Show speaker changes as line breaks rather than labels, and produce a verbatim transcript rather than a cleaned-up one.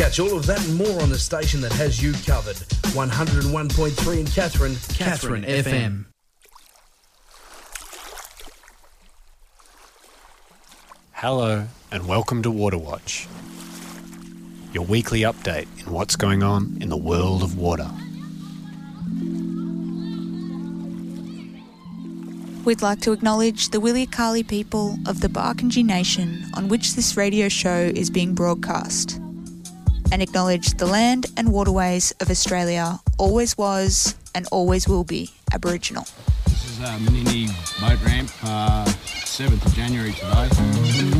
Catch all of that and more on the station that has you covered. one oh one point three in Katherine, Katherine F M.
Hello and welcome to Water Watch, your weekly update in what's going on in the world of water.
We'd like to acknowledge the Williakali people of the Barkindji Nation on which this radio show is being broadcast, and acknowledge the land and waterways of Australia always was and always will be Aboriginal.
This is uh, Menindee Boat Ramp, uh, seventh of January today.